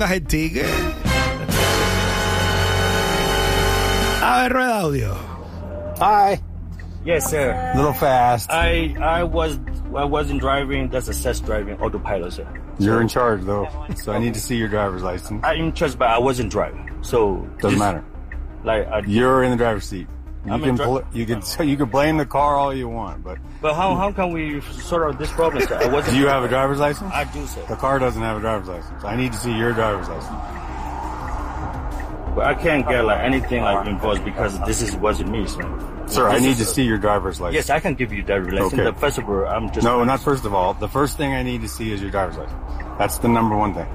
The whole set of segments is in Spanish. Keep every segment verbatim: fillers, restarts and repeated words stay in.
el ticket. A ver, rueda audio. Hi. Yes, sir. A little fast. I I was I wasn't driving. That's assessed driving, autopilot, sir. You're in charge, though, so I need to see your driver's license. I'm in charge, but I wasn't driving, so Doesn't this, matter. Like I, You're in the driver's seat. You I'm can in dri- bl- you can you can blame the car all you want, but But how how can we sort out this problem, sir? I wasn't. do you have a driver's license? I do, sir. The car doesn't have a driver's license. I need to see your driver's license. But I can't get like anything like involved because this is wasn't me, sir. Sir, I This need is- to see your driver's license. Yes, I can give you that license. Okay. But first of all, I'm just No, not first of all. The first thing I need to see is your driver's license. That's the number one thing.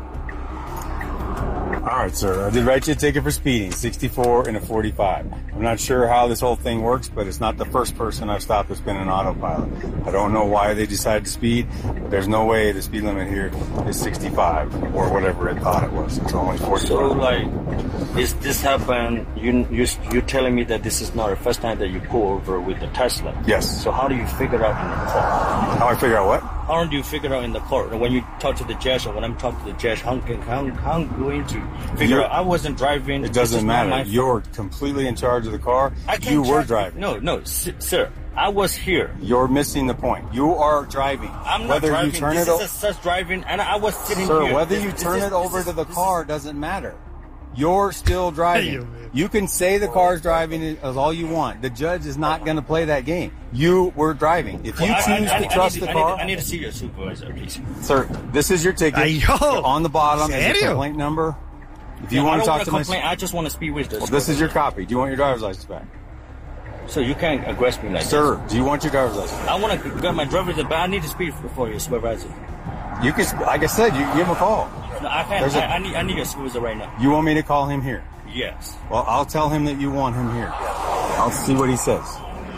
All right, sir. I did write you a ticket for speeding, sixty-four and a forty-five. I'm not sure how this whole thing works, but it's not the first person I've stopped that's been in autopilot. I don't know why they decided to speed, but there's no way the speed limit here is sixty-five or whatever it thought it was. It's only forty-five. So like, is this happen? You you you telling me that this is not the first time that you pull over with the Tesla? Yes. So how do you figure out in the car? How I figure out what? How do you figure out in the car when you talk to the judge or when I'm talking to the judge? How can how, how I'm going to figure You're- out? I wasn't driving. It This is doesn't not matter. my fault. You're completely in charge of the car. I can't You were drive- driving. No, no, s- sir. I was here. You're missing the point. You are driving. I'm not whether driving. you turn this it is over, a such driving, and I was sitting sir, here. whether This- you this turn is- it over this to is- the this car is- doesn't matter. You're still driving. Hey, You can say the car's driving as all you want. The judge is not going to play that game. You were driving. If you I- I- choose I- to I trust need the I car, need, I need to see your supervisor, please. sir, this is your ticket. Ay, yo. On the bottom is Serio? your complaint number. If you Yeah, want I to don't talk to want my, complain. I just want to speak with this. well, this is your copy. Do you want your driver's license back, So you can't aggress me like sir? Do you want your driver's license? this. I want to get my driver's license, but I need to speak for your supervisor. You can, like I said, you can give him a call. No, I can't. There's a- I, I need. I need your supervisor right now. You want me to call him here? Yes. Well, I'll tell him that you want him here. I'll see what he says.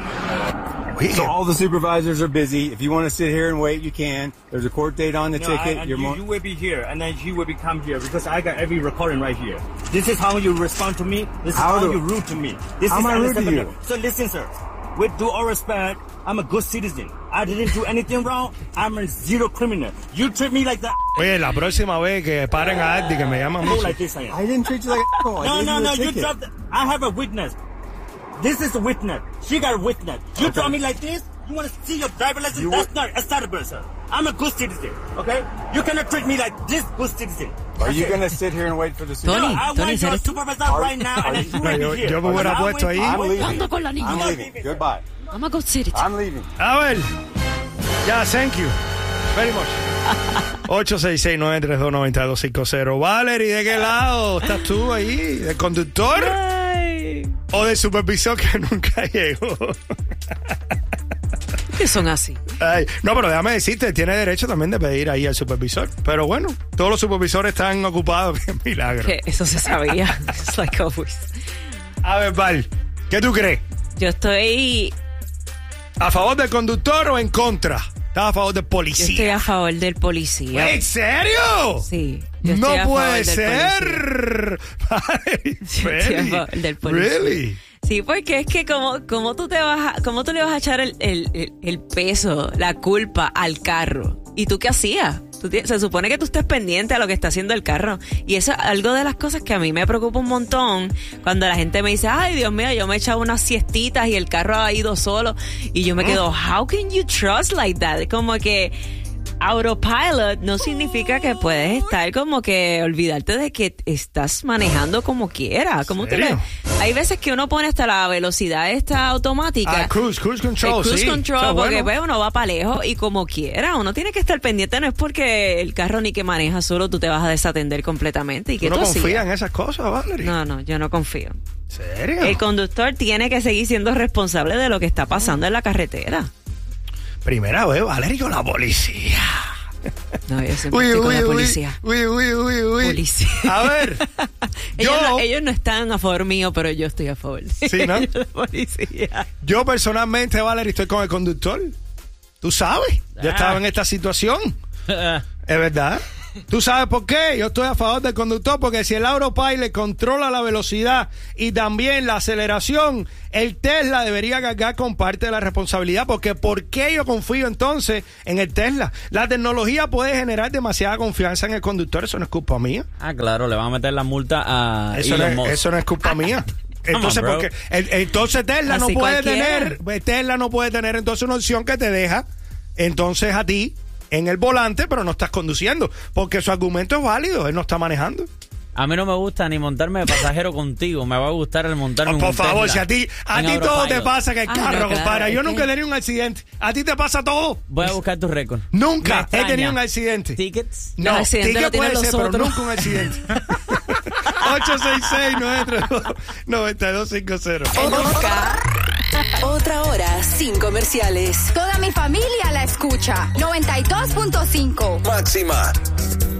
We So all the supervisors are busy. If you want to sit here and wait, you can. There's a court date on the No, ticket. I, I, You're you, mo- you will be here, and then he will be come here because I got every recording right here. This is how you respond to me. This is How how, do- you rude to me. This How is am I rude to unacceptable. you? So listen, sir. With due all respect, I'm a good citizen. I didn't do anything wrong. I'm a zero criminal. You treat me like that. Oye, la próxima vez que paren a Andy, que me llaman Go mucho. like this, I am. I didn't treat you like a asshole. I No, gave no, you no. a You ticket. dropped. I have a witness. This is a witness. She got a witness. You Okay. draw me like this. You want to see your driver license? You That's would- not acceptable, sir. I'm a good citizen. Okay? You cannot treat me like this good citizen. Are you Okay? going to sit here and wait for the Tony, supervisor? I Tony, want your ¿eres tú? supervisor Are- right now, and then you will Yo- be here. yo me hubiera I'm puesto waiting. ahí. I'm leaving. Ando con la niña. I'm leaving. Goodbye. I'm a good citizen. I'm leaving. A ver. Ya, thank you. Very much. ocho seis seis, nueve tres dos, nueve dos cinco cero. Valerie, ¿de qué lado estás tú ahí? ¿Del conductor Ay, o del supervisor que nunca llegó? que son así. Ay, no, pero déjame decirte, tiene derecho también de pedir ahí al supervisor. Pero bueno, todos los supervisores están ocupados. Qué milagro. Que eso se sabía. It's like always. A ver, Val, ¿qué tú crees? Yo estoy, ¿A favor del conductor o en contra? ¿Estás a favor del yo policía? estoy a favor del policía. ¿En serio? Sí. Yo estoy a No favor puede del ser. Valerie, Yo estoy a really? favor del policía. Really? Sí, porque es que como, como tú te vas a, como tú le vas a echar el, el, el, el peso, la culpa al carro. ¿Y tú qué hacías? Tú ti- se supone que tú estés pendiente a lo que está haciendo el carro. Y eso es algo de las cosas que a mí me preocupa un montón cuando la gente me dice, ay, Dios mío, yo me he echado unas siestitas y el carro ha ido solo. Y yo me quedo, how can you trust like that? Como que autopilot no significa que puedes estar como que olvidarte de que estás manejando como quieras. Como te ¿Serio? le- Hay veces que uno pone hasta la velocidad esta automática. Ah, cruise, cruise control, El cruise sí. control, Está porque bueno. pues, uno va para lejos y como quiera. Uno tiene que estar pendiente, no es porque el carro ni que maneja solo tú te vas a desatender completamente. ¿Y ¿Tú qué no tú confías hacías? en esas cosas, Valerie? No, no, yo no confío. ¿Serio? El conductor tiene que seguir siendo responsable de lo que está pasando en la carretera. Primera vez, Valerie, con la policía. No, yo siempre estoy con la policía. Uy, uy, uy, uy. Policía. A ver, ellos, yo, no, ellos no están a favor mío, pero yo estoy a favor. Sí, ¿no? Ellos, la policía. yo personalmente, Valerie, estoy con el conductor. Tú sabes, yo Ah. estaba en esta situación. Es verdad. ¿Tú sabes por qué? Yo estoy a favor del conductor porque si el autopilot controla la velocidad y también la aceleración, el Tesla debería cargar con parte de la responsabilidad, porque ¿por qué yo confío entonces en el Tesla? La tecnología puede generar demasiada confianza en el conductor, eso no es culpa mía. Ah, claro, le van a meter la multa a Eso, no Elon es, Musk. eso no es culpa mía. Entonces, on, porque el, entonces Tesla Así no puede cualquiera. tener, Tesla no puede tener entonces una opción que te deja entonces a ti en el volante, pero no estás conduciendo, porque su argumento es válido, él no está manejando. A mí no me gusta ni montarme de pasajero contigo, me va a gustar el montarme Oh, en por un favor, Tesla, si a ti, a en ti todo autopilot. te pasa en el Ah, carro, no, claro, compadre. Yo es nunca he que- tenido un accidente. A ti te pasa todo. Voy a buscar tu récord. Nunca Me he extraña. tenido un accidente. ¿Tickets? No, Los accidentes ticket lo tienen puede los ser, pero otros. nunca un accidente. ocho seis seis, nueve tres dos, nueve dos cinco cero. Otra hora sin comerciales. Toda mi familia la escucha. noventa y dos punto cinco. Máxima.